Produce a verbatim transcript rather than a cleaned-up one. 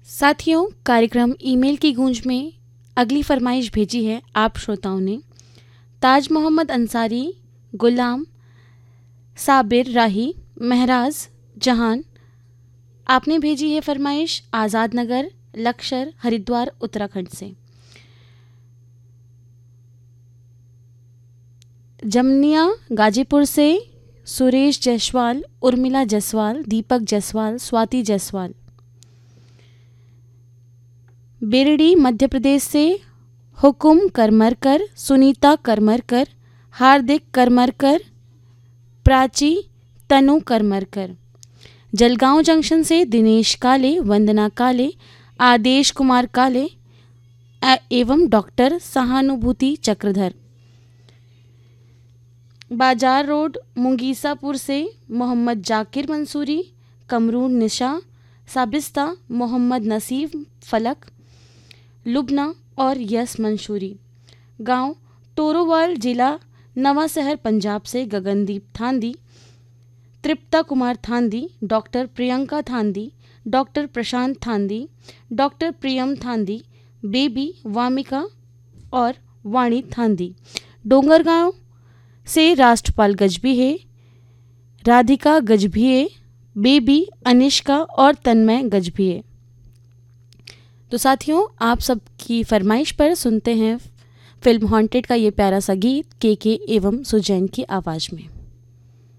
साथियों, कार्यक्रम ईमेल की गूंज में अगली फरमाइश भेजी है आप श्रोताओं ने। ताज मोहम्मद अंसारी, गुलाम, साबिर राही, महराज जहान, आपने भेजी है फरमाइश आज़ाद नगर, लक्शर, हरिद्वार, उत्तराखंड से। जमनिया गाजीपुर से सुरेश जायसवाल, उर्मिला जायसवाल, दीपक जायसवाल, स्वाति जायसवाल। बेरडी मध्य प्रदेश से हुकुम करमरकर, सुनीता करमरकर, हार्दिक करमरकर, प्राची, तनु करमरकर। जलगांव जंक्शन से दिनेश काले, वंदना काले, आदेश कुमार काले एवं डॉक्टर सहानुभूति चक्रधर। बाजार रोड मुंगीसापुर से मोहम्मद जाकिर मंसूरी, कमरून निशा, साबिस्ता, मोहम्मद नसीब फलक, लुबना और यस मंशूरी। गांव टोरोवाल, जिला नवा शहर, पंजाब से गगनदीप थांदी, तृप्ता कुमार थांदी, डॉक्टर प्रियंका थांदी, डॉक्टर प्रशांत थांदी, डॉक्टर प्रियम थांदी, बेबी वामिका और वाणी थांदी। डोंगरगांव से राष्ट्रपाल गजभिये, राधिका गजभिये, बेबी अनिष्का और तन्मय गजभिये। तो साथियों, आप सबकी फरमाइश पर सुनते हैं फिल्म हॉन्टेड का ये प्यारा सा गीत के के एवं सुजैन की आवाज़ में।